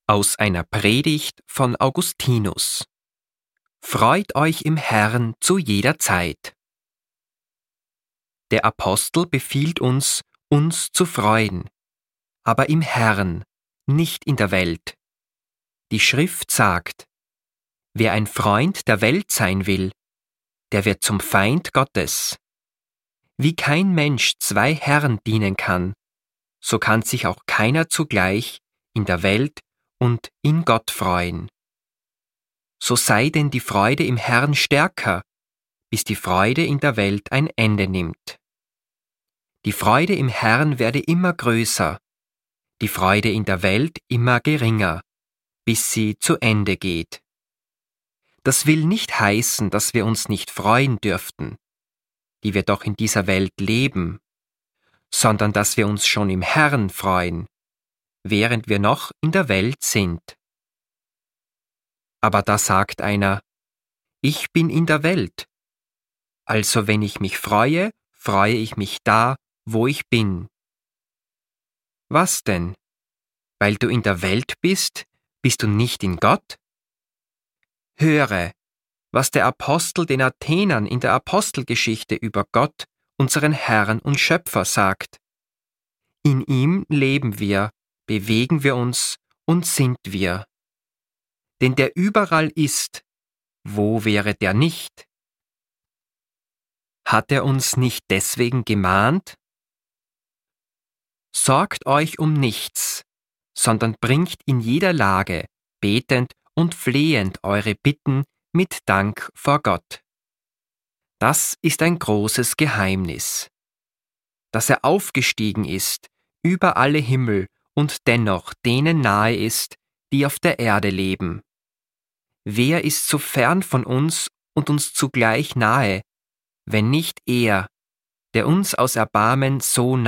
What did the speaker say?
Aus einer Predigt von Augustinus. Freut euch im Herrn zu jeder Zeit. Der Apostel befiehlt uns, uns zu freuen, aber im Herrn, nicht in der Welt. Die Schrift sagt: Wer ein Freund der Welt sein will, der wird zum Feind Gottes. Wie kein Mensch zwei Herren dienen kann, so kann sich auch keiner zugleich in der Welt und in Gott freuen. So sei denn die Freude im Herrn stärker, bis die Freude in der Welt ein Ende nimmt. Die Freude im Herrn werde immer größer, die Freude in der Welt immer geringer, bis sie zu Ende geht. Das will nicht heißen, dass wir uns nicht freuen dürften, die wir doch in dieser Welt leben, sondern dass wir uns schon im Herrn freuen, während wir noch in der Welt sind. Aber da sagt einer: Ich bin in der Welt. Also wenn ich mich freue, freue ich mich da, wo ich bin. Was denn? Weil du in der Welt bist, bist du nicht in Gott? Höre, was der Apostel den Athenern in der Apostelgeschichte über Gott, unseren Herrn und Schöpfer, sagt. In ihm leben wir, bewegen wir uns und sind wir. Denn der überall ist, wo wäre der nicht? Hat er uns nicht deswegen gemahnt? Sorgt euch um nichts, sondern bringt in jeder Lage betend und flehend eure Bitten mit Dank vor Gott. Das ist ein großes Geheimnis, dass er aufgestiegen ist über alle Himmel und dennoch denen nahe ist, die auf der Erde leben. Wer ist so fern von uns und uns zugleich nahe, wenn nicht er, der uns aus Erbarmen so